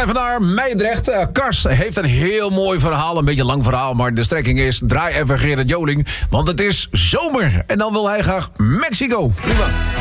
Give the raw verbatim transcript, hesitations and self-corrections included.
even naar Meidrecht. Uh, Kars heeft een heel mooi verhaal. Een beetje een lang verhaal, maar de strekking is... draai even Gerard Joling, want het is zomer. En dan wil hij graag Mexico. Prima.